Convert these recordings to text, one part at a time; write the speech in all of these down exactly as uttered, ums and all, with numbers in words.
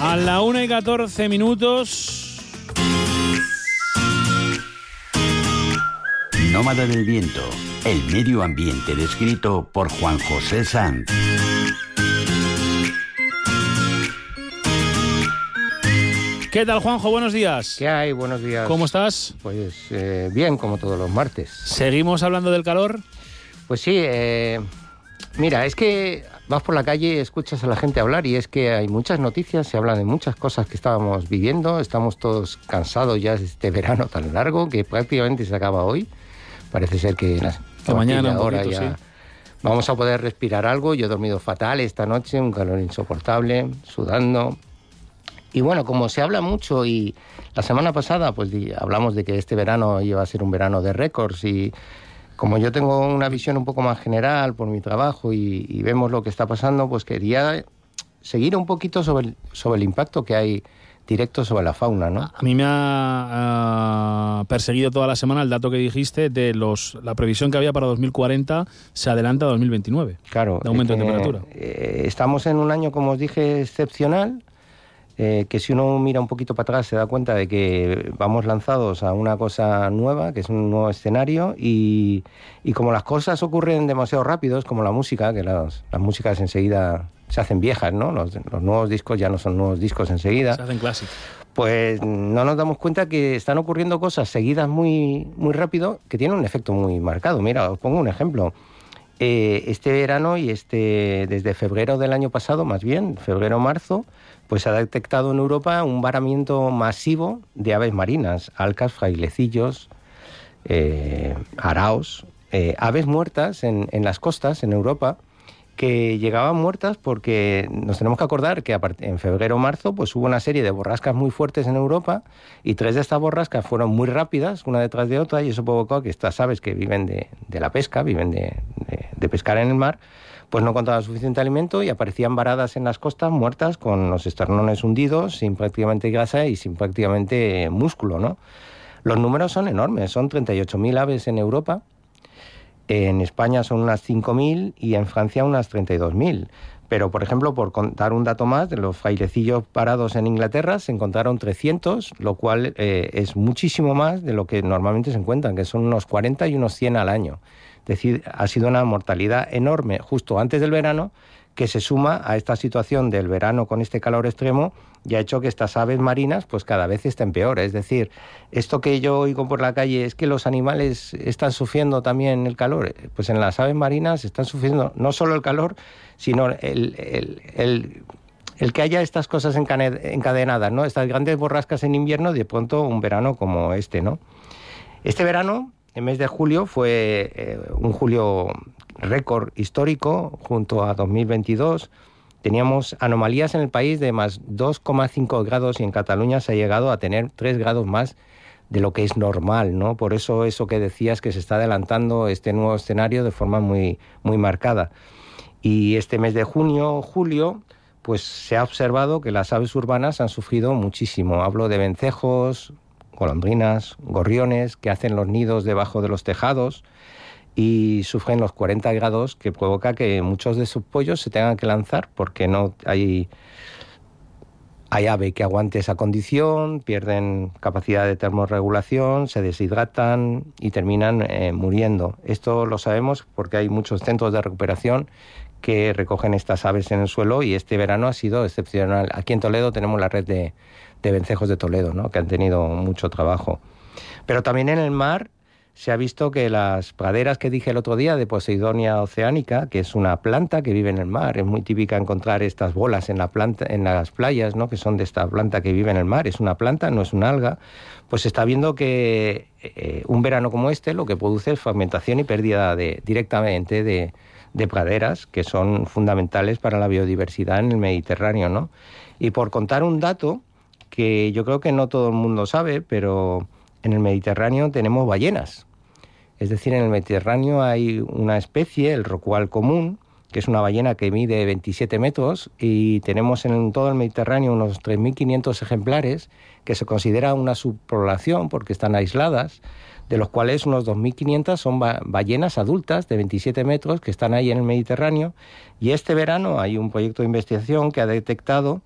A la una y catorce minutos. Nómada del viento, el medio ambiente descrito por Juan José Sanz. ¿Qué tal, Juanjo? Buenos días. ¿Qué hay? Buenos días. ¿Cómo estás? Pues eh, bien, como todos los martes. ¿Seguimos hablando del calor? Pues sí, eh, mira, es que vas por la calle y escuchas a la gente hablar y es que hay muchas noticias, se habla de muchas cosas que estábamos viviendo, estamos todos cansados ya de este verano tan largo que prácticamente se acaba hoy. Parece ser que la, que mañana ahora poquito, ya sí. Vamos a poder respirar algo. Yo he dormido fatal esta noche, un calor insoportable, sudando. Y bueno, como se habla mucho y la semana pasada pues hablamos de que este verano iba a ser un verano de récords y como yo tengo una visión un poco más general por mi trabajo y, y vemos lo que está pasando, pues quería seguir un poquito sobre el, sobre el impacto que hay directo sobre la fauna, ¿no? A mí me ha uh, perseguido toda la semana el dato que dijiste de los la previsión que había para dos mil cuarenta se adelanta a dos mil veintinueve. Claro. De aumento eh, de temperatura. Eh, estamos en un año, como os dije, excepcional. Eh, que si uno mira un poquito para atrás se da cuenta de que vamos lanzados a una cosa nueva, que es un nuevo escenario, y, y como las cosas ocurren demasiado rápido, es como la música, que las, las músicas enseguida se hacen viejas, ¿no? Los, los nuevos discos ya no son nuevos discos enseguida. Se hacen clásicos. Pues no nos damos cuenta que están ocurriendo cosas seguidas muy, muy rápido que tienen un efecto muy marcado. Mira, os pongo un ejemplo. Eh, este verano y este desde febrero del año pasado, más bien, febrero-marzo, pues se ha detectado en Europa un varamiento masivo de aves marinas, alcas, frailecillos, eh, araos, eh, aves muertas en, en las costas, en Europa, que llegaban muertas porque nos tenemos que acordar que en febrero-marzo pues hubo una serie de borrascas muy fuertes en Europa y tres de estas borrascas fueron muy rápidas, una detrás de otra, y eso provocó que estas aves que viven de, de la pesca, viven de, de, de pescar en el mar, pues no encontraban suficiente alimento y aparecían varadas en las costas muertas con los esternones hundidos, sin prácticamente grasa y sin prácticamente músculo, ¿no? Los números son enormes, son treinta y ocho mil aves en Europa. En España son unas cinco mil y en Francia unas treinta y dos mil. Pero, por ejemplo, por contar un dato más, de los frailecillos parados en Inglaterra se encontraron trescientos, lo cual eh, es muchísimo más de lo que normalmente se encuentran, que son unos cuarenta y unos cien al año. Es decir, ha sido una mortalidad enorme justo antes del verano, que se suma a esta situación del verano con este calor extremo y ha hecho que estas aves marinas pues cada vez estén peor. Es decir, esto que yo oigo por la calle es que los animales están sufriendo también el calor. Pues en las aves marinas están sufriendo no solo el calor, sino el, el, el, el que haya estas cosas encadenadas, ¿no? Estas grandes borrascas en invierno y de pronto un verano como este, ¿no? Este verano, el mes de julio, fue eh, un julio récord histórico junto a dos mil veintidós. Teníamos anomalías en el país de más dos coma cinco grados y en Cataluña se ha llegado a tener tres grados más de lo que es normal, ¿no? Por eso eso que decías, que se está adelantando este nuevo escenario de forma muy, muy marcada. Y este mes de junio, julio, pues se ha observado que las aves urbanas han sufrido muchísimo. Hablo de vencejos, golondrinas, gorriones, que hacen los nidos debajo de los tejados y sufren los cuarenta grados, que provoca que muchos de sus pollos se tengan que lanzar porque no hay, hay ave que aguante esa condición, pierden capacidad de termorregulación, se deshidratan y terminan eh, muriendo. Esto lo sabemos porque hay muchos centros de recuperación que recogen estas aves en el suelo y este verano ha sido excepcional. Aquí en Toledo tenemos la red de, de vencejos de Toledo, ¿no? Que han tenido mucho trabajo. Pero también en el mar se ha visto que las praderas que dije el otro día de Posidonia oceanica, que es una planta que vive en el mar, es muy típica encontrar estas bolas en la planta, en las playas, ¿no? Que son de esta planta que vive en el mar, es una planta, no es una alga, pues se está viendo que eh, un verano como este lo que produce es fragmentación y pérdida de, directamente de, de praderas que son fundamentales para la biodiversidad en el Mediterráneo, ¿no? Y por contar un dato que yo creo que no todo el mundo sabe, pero en el Mediterráneo tenemos ballenas. Es decir, en el Mediterráneo hay una especie, el rorcual común, que es una ballena que mide veintisiete metros, y tenemos en todo el Mediterráneo unos tres mil quinientos ejemplares, que se considera una subpoblación porque están aisladas, de los cuales unos dos mil quinientas son ballenas adultas de veintisiete metros que están ahí en el Mediterráneo. Y este verano hay un proyecto de investigación que ha detectado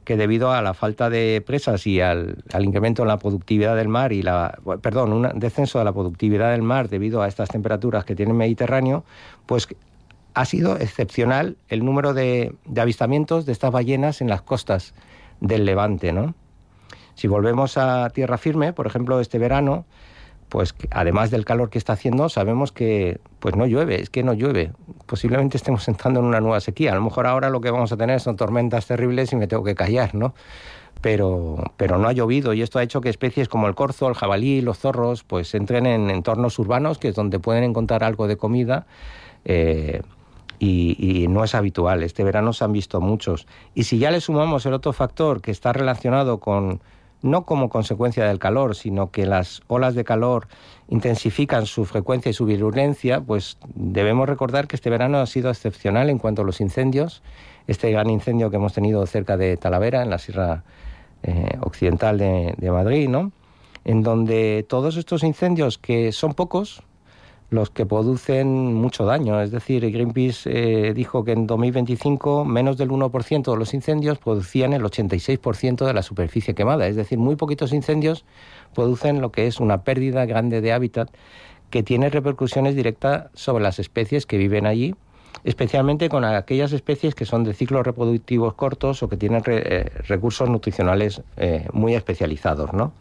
que debido a la falta de presas y al, al incremento en la productividad del mar y la, perdón, un descenso de la productividad del mar debido a estas temperaturas que tiene el Mediterráneo, pues ha sido excepcional el número de, de avistamientos de estas ballenas en las costas del Levante, ¿no? Si volvemos a tierra firme, por ejemplo, este verano, pues además del calor que está haciendo, sabemos que pues no llueve, es que no llueve. Posiblemente estemos entrando en una nueva sequía. A lo mejor ahora lo que vamos a tener son tormentas terribles y me tengo que callar, ¿no? Pero, pero no ha llovido y esto ha hecho que especies como el corzo, el jabalí, los zorros, pues entren en entornos urbanos, que es donde pueden encontrar algo de comida, eh, y, y no es habitual. Este verano se han visto muchos. Y si ya le sumamos el otro factor que está relacionado con, no como consecuencia del calor, sino que las olas de calor intensifican su frecuencia y su virulencia, pues debemos recordar que este verano ha sido excepcional en cuanto a los incendios. Este gran incendio que hemos tenido cerca de Talavera, en la Sierra eh, Occidental de, de Madrid, ¿no? En donde todos estos incendios, que son pocos, los que producen mucho daño. Es decir, Greenpeace eh, dijo que en dos mil veinticinco menos del uno por ciento de los incendios producían el ochenta y seis por ciento de la superficie quemada. Es decir, muy poquitos incendios producen lo que es una pérdida grande de hábitat que tiene repercusiones directas sobre las especies que viven allí, especialmente con aquellas especies que son de ciclos reproductivos cortos o que tienen re, eh, recursos nutricionales eh, muy especializados, ¿no?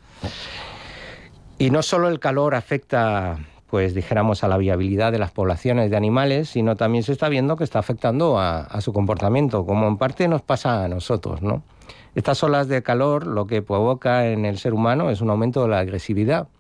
Y no solo el calor afecta, pues dijéramos, a la viabilidad de las poblaciones de animales, sino también se está viendo que está afectando a, a su comportamiento, como en parte nos pasa a nosotros, ¿no? Estas olas de calor lo que provoca en el ser humano es un aumento de la agresividad.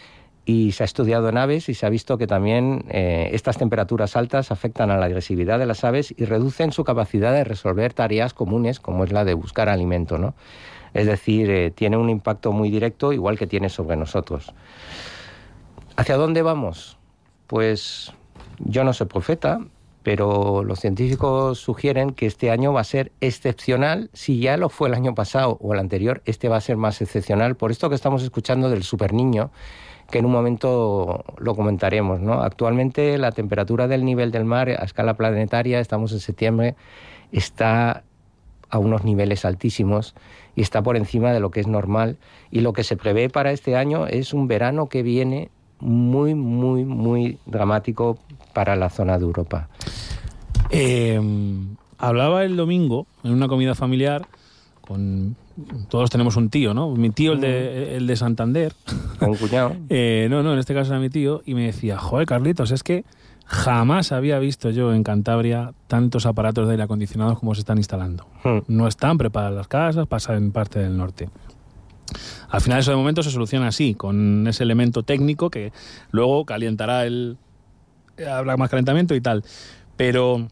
Y se ha estudiado en aves y se ha visto que también eh, estas temperaturas altas afectan a la agresividad de las aves y reducen su capacidad de resolver tareas comunes, como es la de buscar alimento, ¿no? Es decir, eh, tiene un impacto muy directo, igual que tiene sobre nosotros. ¿Hacia dónde vamos? Pues yo no soy profeta, pero los científicos sugieren que este año va a ser excepcional. Si ya lo fue el año pasado o el anterior, este va a ser más excepcional. Por esto que estamos escuchando del superniño, que en un momento lo comentaremos, ¿no? Actualmente la temperatura del nivel del mar a escala planetaria, estamos en septiembre, está a unos niveles altísimos y está por encima de lo que es normal. Y lo que se prevé para este año es un verano que viene muy, muy, muy dramático para la zona de Europa. Eh, hablaba el domingo en una comida familiar con... Todos tenemos un tío, ¿no? Mi tío, el de, el de Santander. Un cuñado. eh, no, no, en este caso era mi tío. Y me decía, joder, Carlitos, es que jamás había visto yo en Cantabria tantos aparatos de aire acondicionado como se están instalando. Hmm. No están preparadas las casas, pasa en parte del norte. Al final eso de momento se soluciona así, con ese elemento técnico que luego calientará el... habrá más calentamiento y tal. Pero...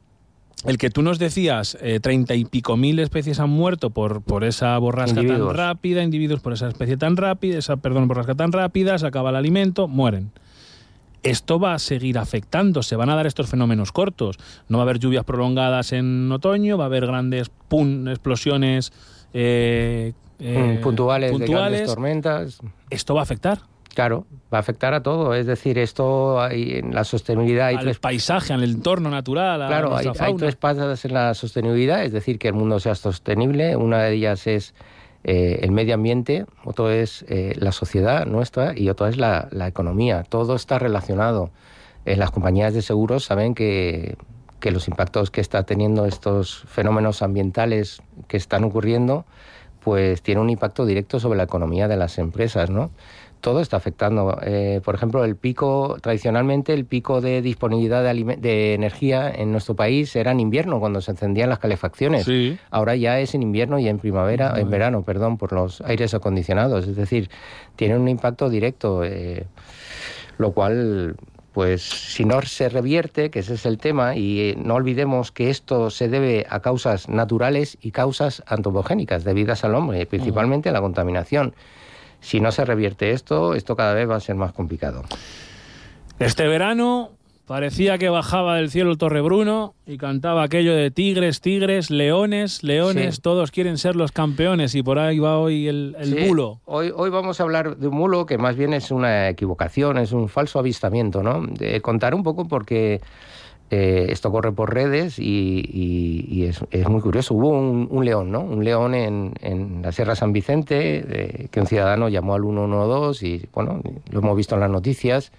el que tú nos decías, eh, treinta y pico mil especies han muerto por, por esa borrasca individuos. tan rápida, individuos por esa especie tan rápida, esa, perdón, borrasca tan rápida, se acaba el alimento, mueren. Esto va a seguir afectando, se van a dar estos fenómenos cortos. No va a haber lluvias prolongadas en otoño, va a haber grandes pum, explosiones eh, eh, puntuales, puntuales, de grandes tormentas. ¿Esto va a afectar? Claro, va a afectar a todo. Es decir, esto hay, en la sostenibilidad... Hay al tres... paisaje, al entorno natural, a claro, nuestra hay, fauna. hay tres patas en la sostenibilidad, es decir, que el mundo sea sostenible. Una de ellas es eh, el medio ambiente, otro es eh, la sociedad nuestra y otra es la, la economía. Todo está relacionado. Eh, las compañías de seguros saben que, que los impactos que está teniendo estos fenómenos ambientales que están ocurriendo, pues tienen un impacto directo sobre la economía de las empresas, ¿no? Todo está afectando. Eh, por ejemplo, el pico, tradicionalmente el pico de disponibilidad de, de energía en nuestro país era en invierno, cuando se encendían las calefacciones. Sí. Ahora ya es en invierno y en primavera, no, en verano, perdón, por los aires acondicionados. Es decir, tiene un impacto directo, eh, lo cual, pues, si no se revierte, que ese es el tema, y eh, no olvidemos que esto se debe a causas naturales y causas antropogénicas debidas al hombre, principalmente a la contaminación. Si no se revierte esto, esto cada vez va a ser más complicado. Este verano parecía que bajaba del cielo el Torrebruno y cantaba aquello de tigres, tigres, leones, leones, sí. Todos quieren ser los campeones, y por ahí va hoy el, el sí. mulo. Hoy, hoy vamos a hablar de un mulo que más bien es una equivocación, es un falso avistamiento, ¿no? De contar un poco porque Eh, esto corre por redes y, y, y es, es muy curioso. Hubo un, un león, ¿no? Un león en, en la Sierra San Vicente, eh, que un ciudadano llamó al uno uno dos y, bueno, lo hemos visto en las noticias.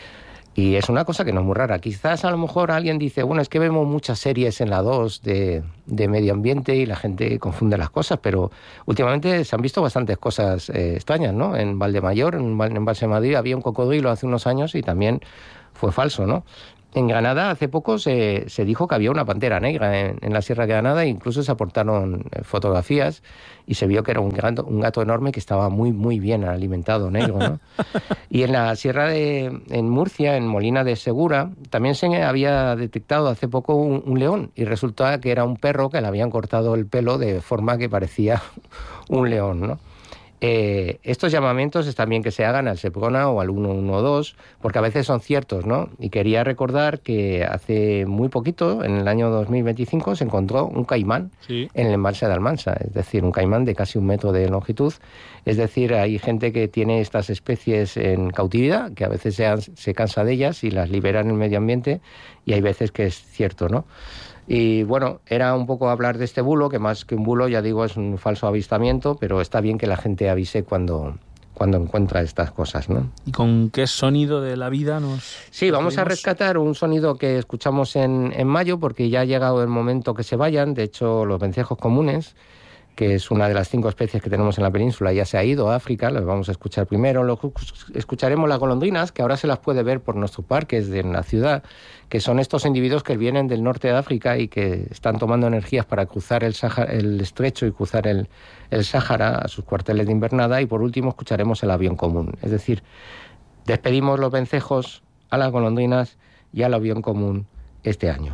Y es una cosa que no es muy rara. Quizás a lo mejor alguien dice, bueno, es que vemos muchas series en la dos de, de medio ambiente y la gente confunde las cosas, pero últimamente se han visto bastantes cosas eh, extrañas, ¿no? En Valdemayor, en, en Balsa de Madrid, había un cocodrilo hace unos años y también fue falso, ¿no? En Granada hace poco se, se dijo que había una pantera negra en, en la Sierra de Granada, e incluso se aportaron fotografías y se vio que era un gato, un gato enorme que estaba muy muy bien alimentado, negro, ¿no? Y en la Sierra de en Murcia, en Molina de Segura, también se había detectado hace poco un, un león y resulta que era un perro que le habían cortado el pelo de forma que parecía un león, ¿no? Eh, estos llamamientos están bien que se hagan al SEPRONA o al uno uno dos, porque a veces son ciertos, ¿no? Y quería recordar que hace muy poquito, en el año dos mil veinticinco, se encontró un caimán sí. en el embalse de Almansa, es decir, un caimán de casi un metro de longitud. Es decir, hay gente que tiene estas especies en cautividad, que a veces se, se cansa de ellas y las libera en el medio ambiente, y hay veces que es cierto, ¿no? Y bueno, era un poco hablar de este bulo, que más que un bulo, ya digo, es un falso avistamiento, pero está bien que la gente avise cuando, cuando encuentra estas cosas, ¿no? ¿Y con qué sonido de la vida nos...? Sí, vamos a rescatar un sonido que escuchamos en, en mayo, porque ya ha llegado el momento que se vayan. De hecho, los vencejos comunes, que es una de las cinco especies que tenemos en la península, ya se ha ido a África, los vamos a escuchar primero. Luego escucharemos las golondrinas, que ahora se las puede ver por nuestros parques de la ciudad, que son estos individuos que vienen del norte de África y que están tomando energías para cruzar el, Sahara, el estrecho y cruzar el, el Sáhara a sus cuarteles de invernada. Y por último escucharemos el avión común. Es decir, despedimos los vencejos, a las golondrinas y al avión común este año.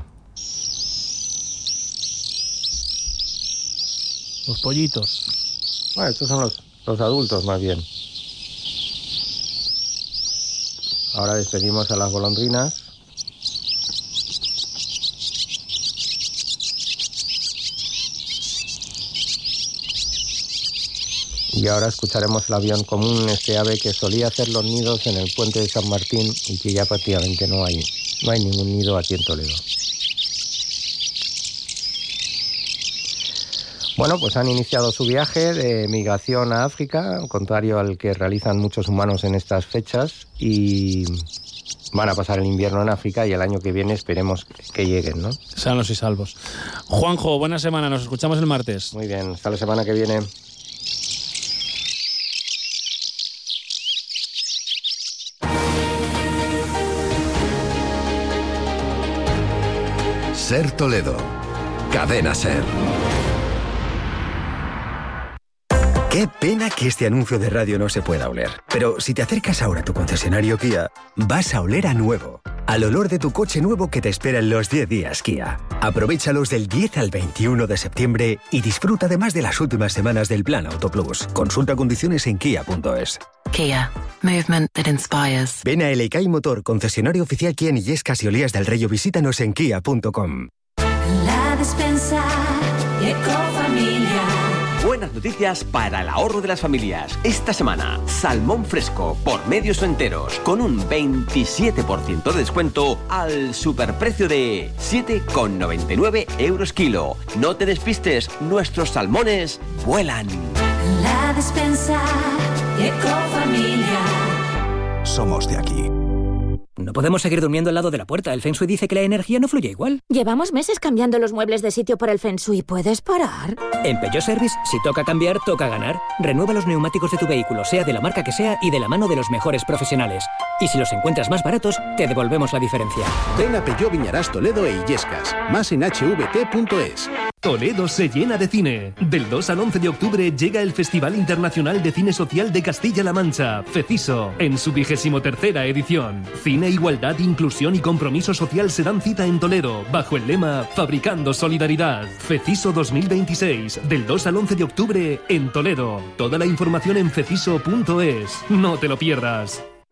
Los pollitos. Bueno, estos son los, los adultos más bien. Ahora despedimos a las golondrinas. Y ahora escucharemos el avión común, este ave que solía hacer los nidos en el puente de San Martín y que ya prácticamente no hay, no hay ningún nido aquí en Toledo. Bueno, pues han iniciado su viaje de migración a África, contrario al que realizan muchos humanos en estas fechas, y van a pasar el invierno en África y el año que viene esperemos que lleguen, ¿no? Sanos y salvos. Juanjo, buena semana, nos escuchamos el martes. Muy bien, hasta la semana que viene. Ser Toledo, Cadena Ser. Qué pena que este anuncio de radio no se pueda oler. Pero si te acercas ahora a tu concesionario Kia, vas a oler a nuevo. Al olor de tu coche nuevo que te espera en los diez días Kia. Aprovéchalos del diez al veintiuno de septiembre y disfruta además de las últimas semanas del Plan Auto Plus. Consulta condiciones en kia punto es. Kia. Movement that inspires. Ven a L K I Motor, concesionario oficial Kia en Illescas y Olías del Rey, o visítanos en kia punto com. La despensa Ecofamilia. Buenas noticias para el ahorro de las familias. Esta semana, salmón fresco por medios o enteros con un veintisiete por ciento de descuento al superprecio de siete con noventa y nueve euros kilo. No te despistes, nuestros salmones vuelan. La despensa Ecofamilia. Somos de aquí. No podemos seguir durmiendo al lado de la puerta. El Feng Shui dice que la energía no fluye igual. Llevamos meses cambiando los muebles de sitio por el Feng Shui. ¿Puedes parar? En Peugeot Service, si toca cambiar, toca ganar. Renueva los neumáticos de tu vehículo, sea de la marca que sea y de la mano de los mejores profesionales. Y si los encuentras más baratos, te devolvemos la diferencia. Ven a Peugeot Viñarás Toledo e Illescas. Más en hache ve te punto es. Toledo se llena de cine. Del dos al once de octubre llega el Festival Internacional de Cine Social de Castilla-La Mancha, FECISO, en su vigésimo tercera edición. Cine, igualdad, inclusión y compromiso social se dan cita en Toledo, bajo el lema Fabricando Solidaridad. FECISO dos mil veintiséis, del dos al once de octubre en Toledo. Toda la información en feciso punto es. No te lo pierdas.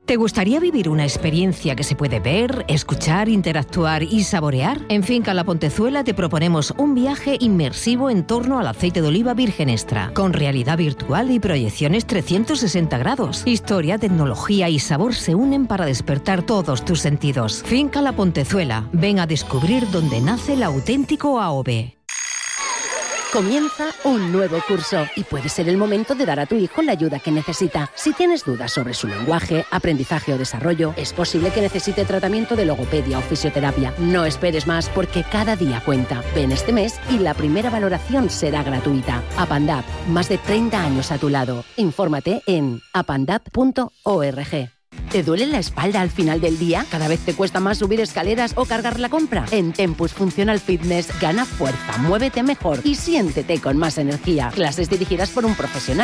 ¿Te gustaría vivir una experiencia que se puede ver, escuchar, interactuar y saborear? En Finca La Pontezuela te proponemos un viaje inmersivo en torno al aceite de oliva virgen extra, con realidad virtual y proyecciones trescientos sesenta grados. Historia, tecnología y sabor se unen para despertar todos tus sentidos. Finca La Pontezuela. Ven a descubrir dónde nace el auténtico A O V. Comienza un nuevo curso y puede ser el momento de dar a tu hijo la ayuda que necesita. Si tienes dudas sobre su lenguaje, aprendizaje o desarrollo, es posible que necesite tratamiento de logopedia o fisioterapia. No esperes más porque cada día cuenta. Ven este mes y la primera valoración será gratuita. Apandap, más de treinta años a tu lado. Infórmate en apandap punto org. ¿Te duele la espalda al final del día? ¿Cada vez te cuesta más subir escaleras o cargar la compra? En Tempus Functional Fitness gana fuerza, muévete mejor y siéntete con más energía. Clases dirigidas por un profesional.